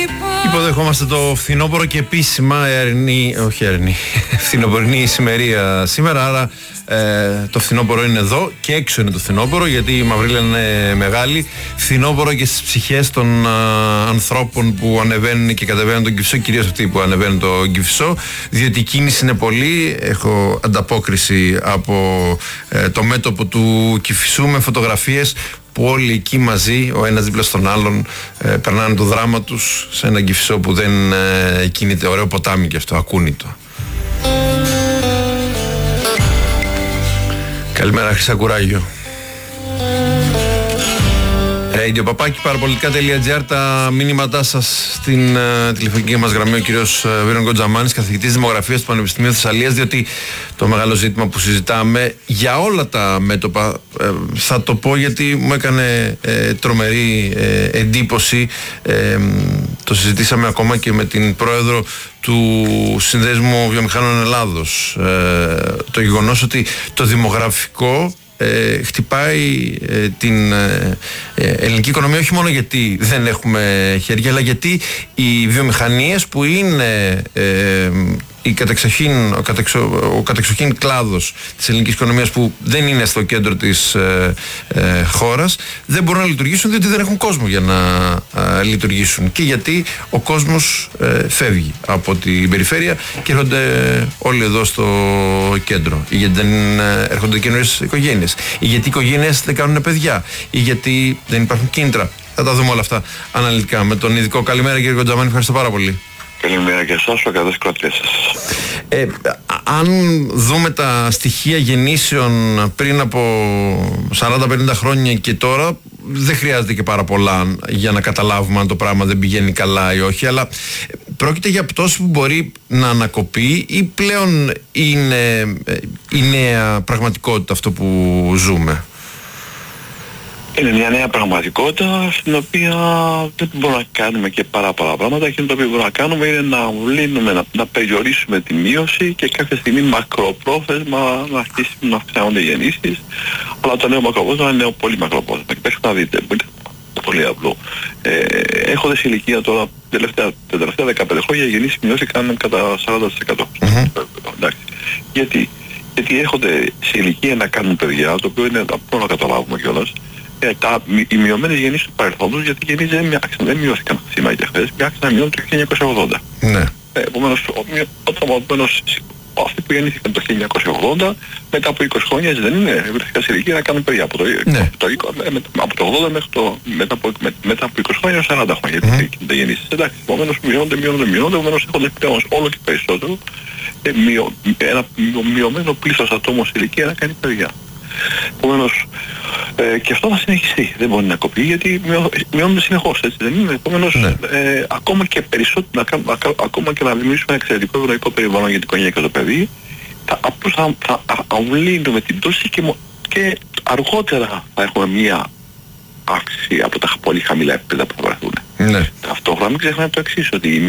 Υποδεχόμαστε το φθινόπωρο και επίσημα φθινοπορεινή ησημερία σήμερα, άρα το φθινόπωρο είναι εδώ και έξω είναι το φθινόπωρο, γιατί η μαυρίλα είναι μεγάλη. Φθινόπωρο και στις ψυχές των ανθρώπων που ανεβαίνουν και κατεβαίνουν τον Κηφισό, κυρίως αυτοί που ανεβαίνουν τον Κηφισό, διότι η κίνηση είναι πολύ. Έχω ανταπόκριση από το μέτωπο του Κηφισού με φωτογραφίες που όλοι εκεί μαζί, ο ένας δίπλα στον άλλον, περνάνε το δράμα τους σε έναν Κηφισό που δεν κινείται. Ωραίο ποτάμι και αυτό, ακούνητο. Καλημέρα Χρυσακουράγιο. Radio-papaki-parapolitica.gr. Τα μήνυματά σας στην τηλεφωνική μας γραμμή. Ο κύριος Βίρον Κοντζαμάνης, καθηγητής Δημογραφίας του Πανεπιστημίου Θεσσαλίας, διότι το μεγάλο ζήτημα που συζητάμε για όλα τα μέτωπα, θα το πω γιατί μου έκανε τρομερή εντύπωση, το συζητήσαμε ακόμα και με την πρόεδρο του Συνδέσμου Βιομηχάνων Ελλάδος, το γεγονός ότι το δημογραφικό χτυπάει την ελληνική οικονομία, όχι μόνο γιατί δεν έχουμε χέρια, αλλά γιατί οι βιομηχανίες που είναι ο κατεξοχήν κλάδος της ελληνικής οικονομίας, που δεν είναι στο κέντρο της χώρας, δεν μπορούν να λειτουργήσουν διότι δεν έχουν κόσμο για να λειτουργήσουν, και γιατί ο κόσμος φεύγει από την περιφέρεια και έρχονται όλοι εδώ στο κέντρο, ή γιατί δεν έρχονται καινούριες οικογένειες, ή γιατί οι οικογένειες δεν κάνουν παιδιά, ή γιατί δεν υπάρχουν κίνητρα. Θα τα δούμε όλα αυτά αναλυτικά με τον ειδικό. Καλημέρα κύριε Κοντζαμάνη, ευχαριστώ πάρα πολύ. Καλημέρα και εσάς, ο καθώς κρατές σας. Αν δούμε τα στοιχεία γεννήσεων πριν από 40-50 χρόνια και τώρα, δεν χρειάζεται και πάρα πολλά για να καταλάβουμε αν το πράγμα δεν πηγαίνει καλά ή όχι, αλλά πρόκειται για πτώση που μπορεί να ανακοπεί, ή πλέον είναι η νέα πραγματικότητα αυτό που ζούμε? Είναι μια νέα πραγματικότητα στην οποία δεν μπορούμε να κάνουμε και πάρα πολλά πράγματα. Εκείνο το οποίο μπορούμε να κάνουμε είναι να λύνουμε, να περιορίσουμε τη μείωση και κάποια στιγμή μακροπρόθεσμα να αρχίσουν να αυξάνονται οι γεννήσεις. Αλλά το νέο μακροπρόθεσμα είναι πολύ μακροπρόθεσμα. Και πέστε να δείτε, είναι πολύ απλό. Έχοντας ηλικία τώρα, τα τελευταία 15 χρόνια οι γεννήσεις μειώθηκαν κατά 40%. Εντάξει. Γιατί έρχονται σε ηλικία να κάνουν παιδιά, το οποίο είναι απλό να καταλάβουμε κιόλας. Οι μειωμένες γεννήσεις του παρελθόντος, γιατί οι γεννήσεις δεν μειώθηκαν σήμερα και χθες, άρχισαν να μειώνουν το 1980. Ναι. Επομένως, αυτοί που γεννήθηκαν το 1980, μετά από 20 χρόνια δεν είναι, βρεθήκαν σε ηλικία να κάνουν παιδιά. Από το 80 μέχρι μετά από 20 χρόνια 40 χρόνια, γιατί δεν γεννήσεις. Εντάξει, επομένως μειώνονται, επομένως έχονται πλέον όλο και περισσότερο ένα μειωμένο πλήθος ατόμων σε ηλικία να κάνει παιδιά. Επομένως, και αυτό θα συνεχιστεί, δεν μπορεί να κοπεί, γιατί μειώνονται συνεχώς, έτσι δεν είναι? Επομένως, ακόμα και περισσότερο, ακόμα και να δημιουργήσουμε ένα εξαιρετικό ευρωϊκό περιβάλλον για την οικογένεια και το παιδί, απλώς θα αυλύνουμε την πτώση και αργότερα θα έχουμε μία αύξηση από τα πολύ χαμηλά επίπεδα που θα βρεθούν. Ταυτόχρονα μην ξεχνάμε το εξής, ότι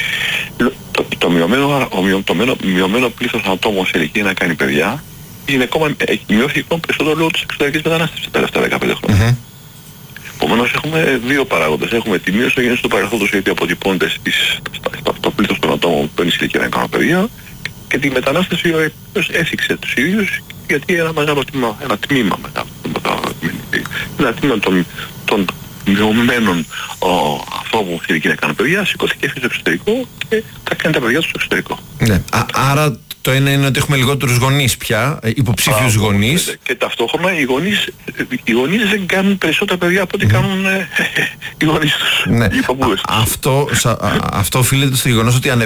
το μειωμένο πλήθος ατόμων σε ηλικία να κάνει παιδιά είναι μειώθηκε ακόμα περισσότερο λόγω της εξωτερικής μετανάστευσης τα τελευταία 15 χρόνια. Επομένως έχουμε δύο παράγοντες. Έχουμε τη μείωση των γεννήσεων του παρελθόντος, η οποία αποτυπώνεται στο πλήθος των ατόμων που είναι σε ηλικία να κάνουν παιδιά, και τη μετανάστευση η οποία έφυξε τους ίδιους, γιατί ένα μεγάλο τμήμα των μειωμένων ανθρώπων σε ηλικία να κάνουν παιδιά σηκώθηκε στο εξωτερικό και τα κάνει τα παιδιά τους στο εξωτερικό. Ναι. Άρα το ένα είναι ότι έχουμε λιγότερους γονείς πια, υποψήφιους γονείς. Και ταυτόχρονα οι γονείς δεν κάνουν περισσότερα παιδιά από ό,τι κάνουν οι γονείς τους. Ναι. Αυτό οφείλεται στο γεγονός ότι